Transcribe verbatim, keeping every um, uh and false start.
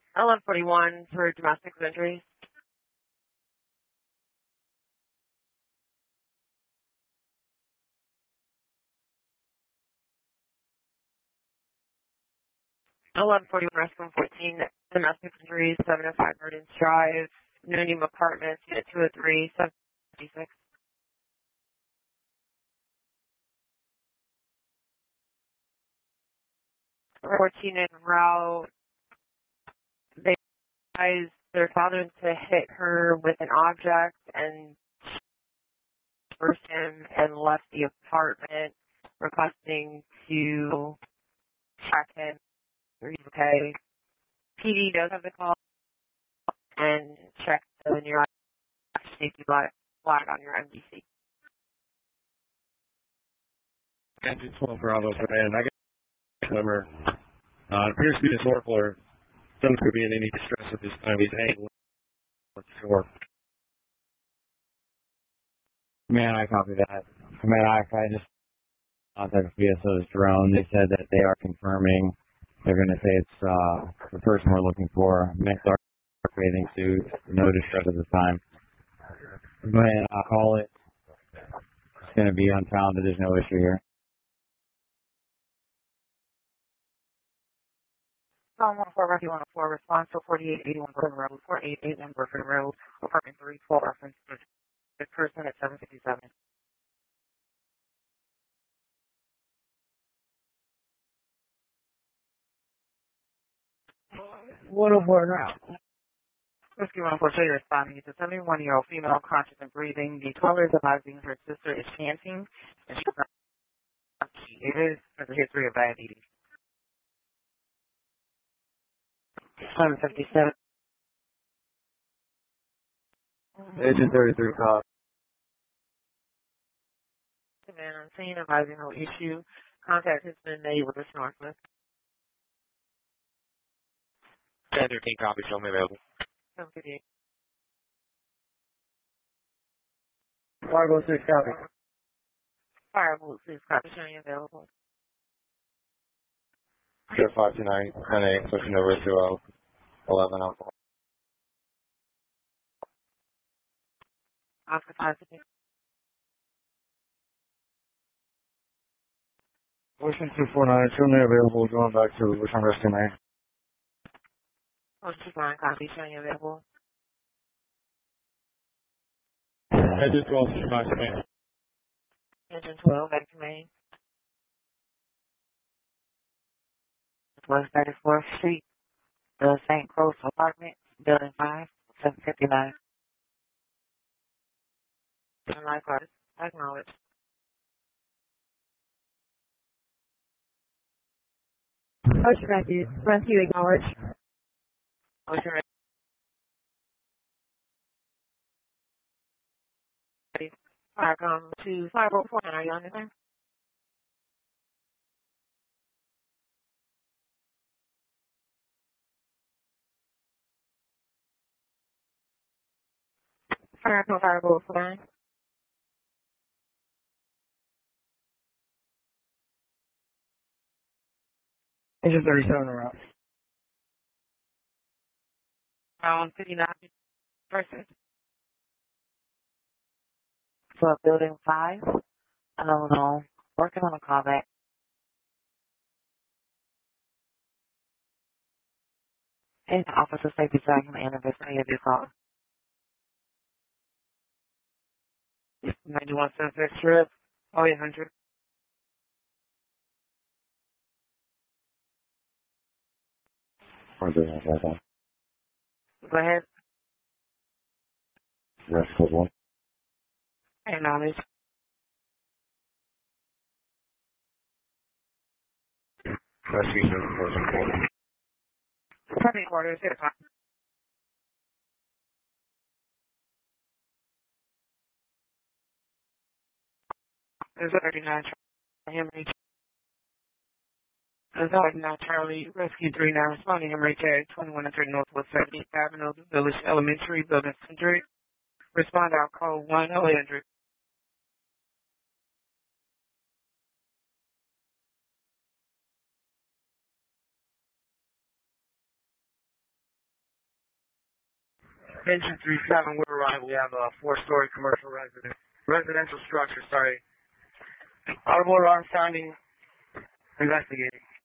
eleven forty-one for domestic injuries. eleven forty-one, restroom fourteen, domestic injuries, seven oh five Verdance Drive, Noonim Apartments, unit two oh three, seven fifty-six. fourteen en route. They advised their father to hit her with an object and burst him and left the apartment, requesting to track him. He's okay. P D does have the call and check the nearby safety flag on your M D C. Engine twelve Bravo for man. I got number. Uh, it appears to be historical or doesn't appear to be in any distress at this time. He's angling. Sure. Man, I copy that. Man, I, I just contacted B S O's drone. They said that they are confirming. They're going to say it's uh, the person we're looking for. Mixed dark bathing suit. No distress at this time. Go ahead. I'll call it. It's going to be unfounded. There's no issue here. Phone one four Rocky one oh four, response to forty-eight eighty-one Burford Road, forty-eight eighty-one Burford Road, apartment three twelve, reference to the person at seven fifty-seven. one oh four now. Rescue one oh four, so you're responding. It's a seventy-one-year-old female, conscious and breathing. The caller is advising her sister is chanting, and she's not. It is there's a history of diabetes. seven fifty-seven. Agent thirty-three call. The man on scene advising no issue. Contact has been made with the Northwest. ten thirteen copy, show me available. seven fifty-eight. Fargo six copy. Firebolt six copy showing available. Sure, five two nine, ten eight, switching over to uh, eleven alpha. Oscar five fifty. Ocean two four nine, show me available, going back to Ocean Rescue nine. Ocean two nine copy showing available. Engine twelve, Max Main. Engine twelve, back to main. West thirty-fourth Street, the Saint Croix Apartment, Building five, seven fifty-nine. And likewise, acknowledge. Ocean Rescue, Rescue acknowledge. Ocean ready. Fire come to five oh four, are you on anything? Fire come five oh four. Agent thirty-seven around. Around fifty-nine person. For building five, I don't know. Working on a callback. And officer safety tracking and investigative your call. ninety-one Sunset Strip, oh eight hundred. Go ahead. Yes, code one. Acknowledge. Rescue seven four seven four. Probably quarters, hit a clock. There's a thirty-nine Henry. There's a thirty-nine Charlie, Rescue three nine, responding Henry Tag, twenty-one hundred Northwest seventieth Avenue, Village Elementary, Building Century. Respond out code one oh eight hundred. Engine three seven, we're arrived. We have a four-story commercial resident, residential structure, sorry. Automotive arm sounding, investigating.